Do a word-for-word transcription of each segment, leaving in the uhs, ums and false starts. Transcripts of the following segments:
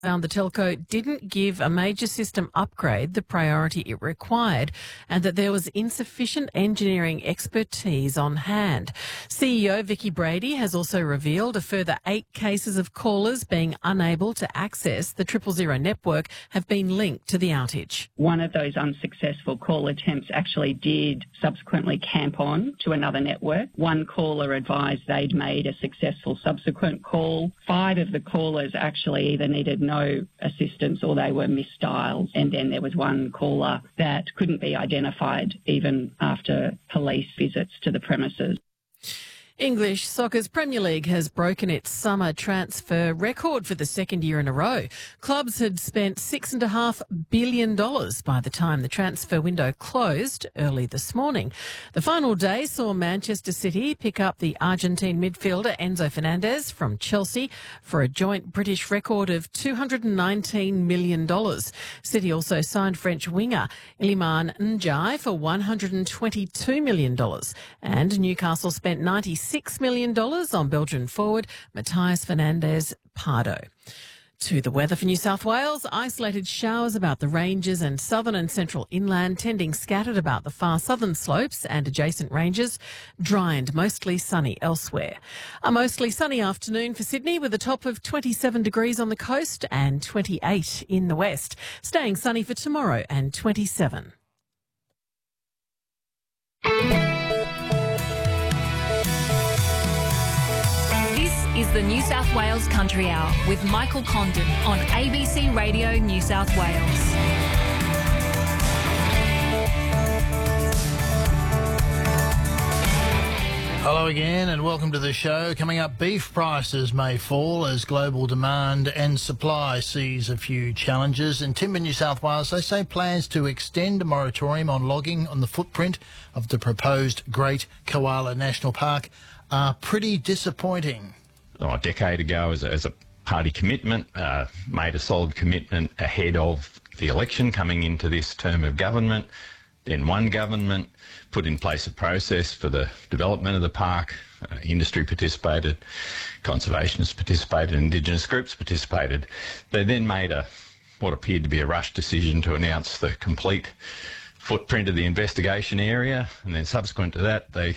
found the telco didn't give a major system upgrade the priority it required and that there was insufficient engineering expertise on hand. C E O Vicky Brady has also revealed a further eight cases of callers being unable to access the triple zero network have been linked to the outage. One of those unsuccessful call attempts actually did subsequently camp on to another network. One caller advised they'd made a successful subsequent call. Five of the callers actually either needed no assistance or they were misdialed. And then there was one caller that couldn't be identified even after police visits to the premises. English Soccer's Premier League has broken its summer transfer record for the second year in a row. Clubs had spent six point five billion dollars by the time the transfer window closed early this morning. The final day saw Manchester City pick up the Argentine midfielder Enzo Fernandez from Chelsea for a joint British record of two hundred nineteen million dollars. City also signed French winger Iliman Ndiaye for one hundred twenty-two million dollars. And Newcastle spent ninety-six million dollars on Belgian forward Matthias Fernandez Pardo. To the weather for New South Wales, isolated showers about the ranges and southern and central inland, tending scattered about the far southern slopes and adjacent ranges, dry and mostly sunny elsewhere. A mostly sunny afternoon for Sydney with a top of twenty-seven degrees on the coast and twenty-eight in the west. Staying sunny for tomorrow and twenty-seven. Is the New South Wales Country Hour with Michael Condon on A B C Radio New South Wales. Hello again and welcome to the show. Coming up, beef prices may fall as global demand and supply sees a few challenges. And Timber New South Wales, they say plans to extend a moratorium on logging on the footprint of the proposed Great Koala National Park are pretty disappointing. Oh, a decade ago as a, as a party commitment, uh, made a solid commitment ahead of the election coming into this term of government. Then one government put in place a process for the development of the park. Uh, industry participated, conservationists participated, Indigenous groups participated. They then made a what appeared to be a rushed decision to announce the complete footprint of the investigation area, and then subsequent to that, they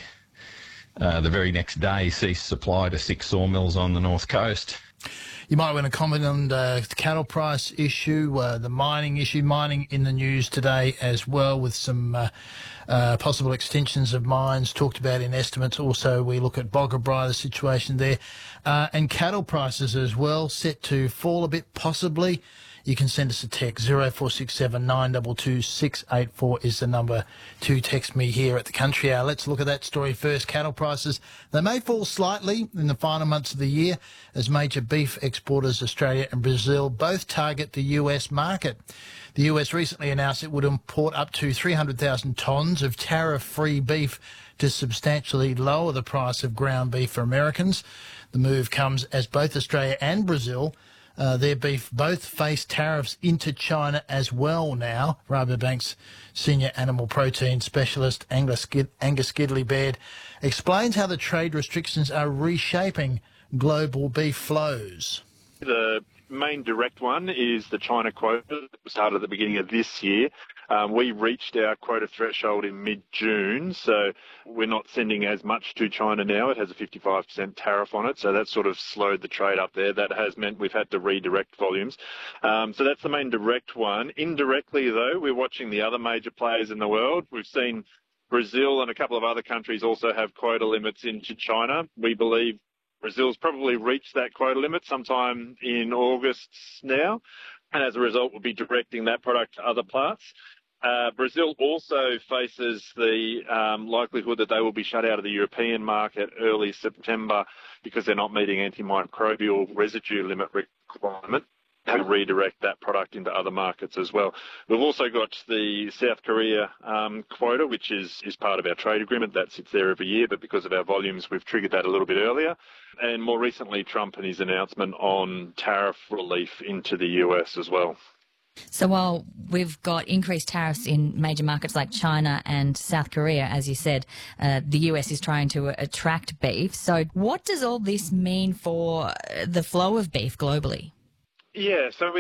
Uh, the very next day ceased supply to six sawmills on the north coast. You might want to comment on the cattle price issue, uh, the mining issue, mining in the news today as well, with some uh, uh, possible extensions of mines talked about in estimates. Also, we look at Boggabri, the situation there, uh, and cattle prices as well, set to fall a bit possibly. You can send us a text. zero four six seven nine two two six eight four is the number to text me here at the Country Hour. Let's look at that story first. Cattle prices, they may fall slightly in the final months of the year as major beef exporters Australia and Brazil both target the U S market. The U S recently announced it would import up to three hundred thousand tonnes of tariff-free beef to substantially lower the price of ground beef for Americans. The move comes as both Australia and Brazil Uh, their beef both face tariffs into China as well now. Rabobank's senior animal protein specialist Angus, Gid- Angus Gidley-Baird explains how the trade restrictions are reshaping global beef flows. The main direct one is the China quota that started at the beginning of this year. Um, we reached our quota threshold in mid-June, so we're not sending as much to China now. It has a fifty-five percent tariff on it, so that sort of slowed the trade up there. That has meant we've had to redirect volumes. Um, so that's the main direct one. Indirectly, though, we're watching the other major players in the world. We've seen Brazil and a couple of other countries also have quota limits into China. We believe Brazil's probably reached that quota limit sometime in August now, and as a result, we'll be directing that product to other parts. Uh, Brazil also faces the um, likelihood that they will be shut out of the European market early September because they're not meeting antimicrobial residue limit requirement, and redirect that product into other markets as well. We've also got the South Korea um, quota, which is, is part of our trade agreement. That sits there every year, but because of our volumes, we've triggered that a little bit earlier. And more recently, Trump and his announcement on tariff relief into the U S as well. So while we've got increased tariffs in major markets like China and South Korea, as you said, uh, the U S is trying to attract beef. So what does all this mean for the flow of beef globally? Yeah, so